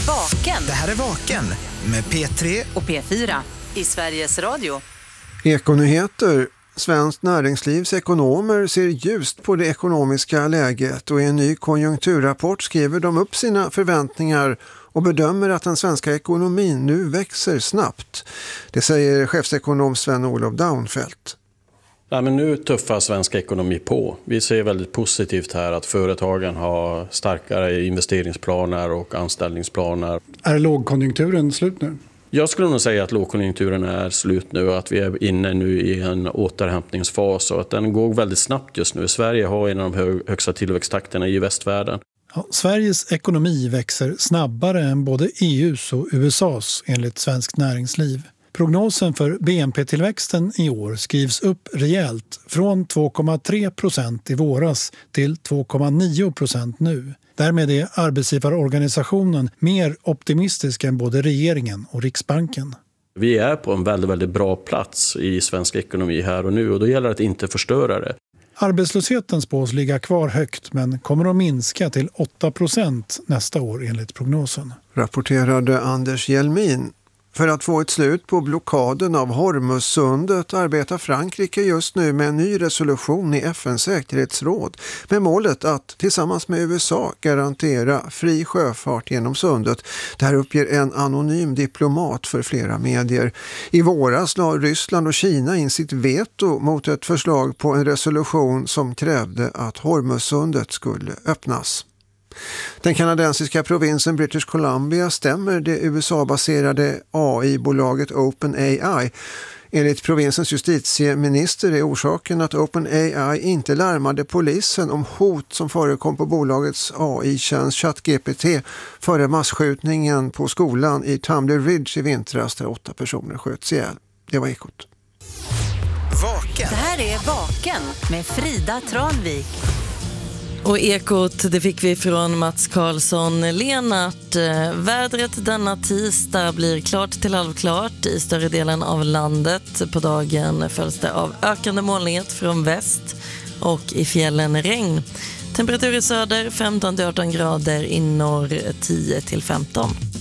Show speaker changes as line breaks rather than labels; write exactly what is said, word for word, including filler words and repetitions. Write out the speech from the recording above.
Vaken.
Det här är Vaken med P tre
och P fyra i Sveriges Radio.
Ekonyheter. Svenskt näringslivs ekonomer ser ljust på det ekonomiska läget och i en ny konjunkturrapport skriver de upp sina förväntningar och bedömer att den svenska ekonomin nu växer snabbt. Det säger chefsekonom Sven-Olof Daunfeldt.
Ja, men nu tuffar svenska ekonomi på. Vi ser väldigt positivt här att företagen har starkare investeringsplaner och anställningsplaner.
Är lågkonjunkturen slut nu?
Jag skulle nog säga att lågkonjunkturen är slut nu och att vi är inne nu i en återhämtningsfas och att den går väldigt snabbt just nu. Sverige har en av de högsta tillväxttakterna i västvärlden.
Ja, Sveriges ekonomi växer snabbare än både E U:s och U S A:s enligt Svenskt Näringsliv. Prognosen för B N P-tillväxten i år skrivs upp rejält från två komma tre procent i våras till två komma nio procent nu. Därmed är arbetsgivarorganisationen mer optimistisk än både regeringen och Riksbanken.
Vi är på en väldigt, väldigt bra plats i svensk ekonomi här och nu och då gäller det att inte förstöra det.
Arbetslösheten spås ligga kvar högt men kommer att minska till åtta procent nästa år enligt prognosen.
Rapporterade Anders Hjelmin. För att få ett slut på blockaden av Hormuzsundet arbetar Frankrike just nu med en ny resolution i F N:s säkerhetsråd med målet att tillsammans med U S A garantera fri sjöfart genom sundet. Det här uppger en anonym diplomat för flera medier. I våras la Ryssland och Kina in sitt veto mot ett förslag på en resolution som krävde att Hormuzsundet skulle öppnas. Den kanadensiska provinsen British Columbia stämmer det U S A-baserade A I-bolaget OpenAI. Enligt provinsens justitieminister är orsaken att OpenAI inte larmade polisen om hot som förekom på bolagets A I-tjänst ChatGPT före massskjutningen på skolan i Tumbler Ridge i vintras där åtta personer sköts ihjäl. Det var Ekot.
Vaken.
Det här är Vaken med Frida Tranvik.
Och Ekot, det fick vi från Mats Karlsson. Lenart, vädret denna tisdag blir klart till halvklart i större delen av landet. På dagen följs det av ökande molnighet från väst och i fjällen regn. Temperatur i söder femton till arton grader, i norr tio till femton.